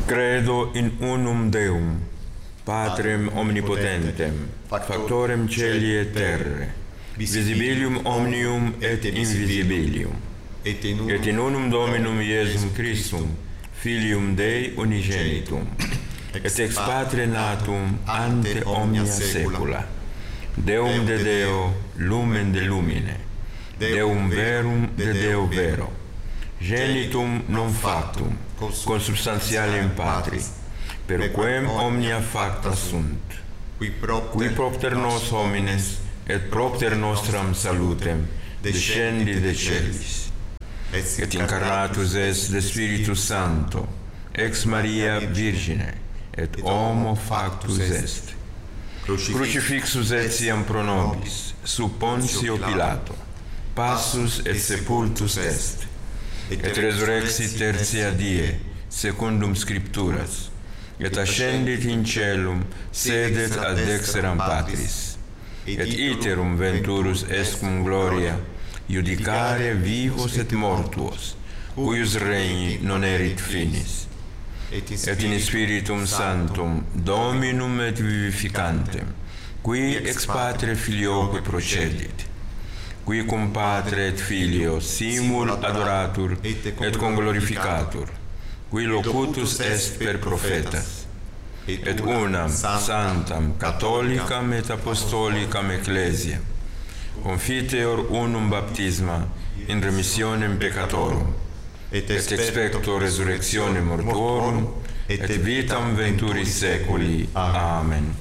Credo in unum Deum, Patrem omnipotentem, factorem celi et terrae, visibilium omnium et invisibilium, et in unum Dominum Iesum Christum, Filium Dei unigenitum, et ex Patre natum ante omnia saecula, Deum de Deo, lumen de lumine, Deum verum de Deo vero, genitum non factum, consubstantialem Patri, per quem omnia facta sunt, qui propter nos homines et propter nostram salutem descendi de celis, et incarnatus est de Spiritus Sancto, ex Maria Virgine, et homo factus est, crucifixus etiam pro nobis, sub Pontio Pilato, passus et sepultus est, et resurrexit tertia die, secundum Scripturas, et ascendit in celum, sedet ad dexteram Patris, et iterum venturus est cum gloria, judicare vivos et mortuos, cuius regni non erit finis, et in Spiritum Sanctum, Dominum et vivificantem, qui ex Patre Filioque procedit, qui cum Patre et Filio simul adoratur et conglorificatur, qui locutus est per prophetas, et unam sanctam catholicam et apostolicam ecclesiam, confiteor unum baptisma in remissionem peccatorum, et expecto resurrectionem mortuorum, et vitam venturis seculi. Amen.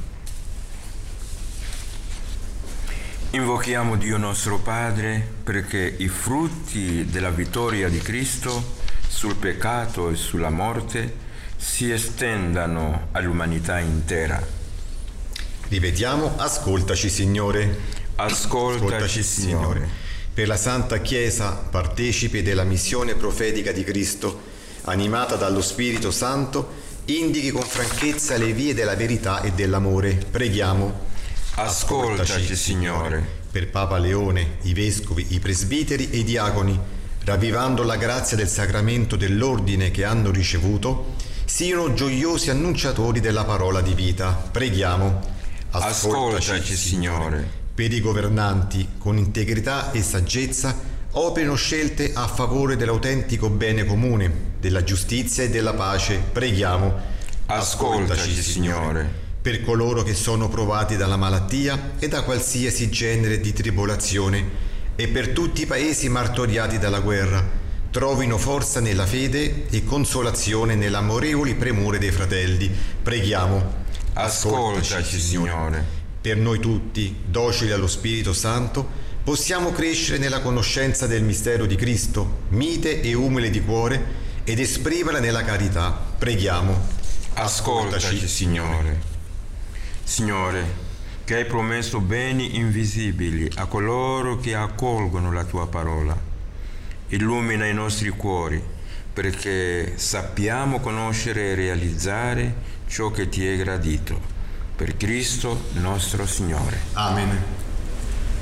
Invochiamo Dio nostro Padre perché i frutti della vittoria di Cristo sul peccato e sulla morte si estendano all'umanità intera. Ripetiamo, ascoltaci Signore. Ascoltaci Signore. Per la Santa Chiesa, partecipe della missione profetica di Cristo, animata dallo Spirito Santo, indichi con franchezza le vie della verità e dell'amore. Preghiamo. Ascoltaci Signore. Per Papa Leone, i vescovi, i presbiteri e i diaconi, ravvivando la grazia del sacramento dell'ordine che hanno ricevuto, siano gioiosi annunciatori della parola di vita. Preghiamo. Ascoltaci Signore. Per i governanti, con integrità e saggezza, operino scelte a favore dell'autentico bene comune, della giustizia e della pace. Preghiamo. Ascoltaci Signore. Per coloro che sono provati dalla malattia e da qualsiasi genere di tribolazione, e per tutti i paesi martoriati dalla guerra, trovino forza nella fede e consolazione nell'amorevoli premure dei fratelli. Preghiamo. Ascoltaci Signore. Per noi tutti, docili allo Spirito Santo, possiamo crescere nella conoscenza del mistero di Cristo, mite e umile di cuore, ed esprimerla nella carità. Preghiamo. Ascoltaci Signore. Signore, che hai promesso beni invisibili a coloro che accolgono la tua parola, illumina i nostri cuori perché sappiamo conoscere e realizzare ciò che ti è gradito. Per Cristo nostro Signore. Amen.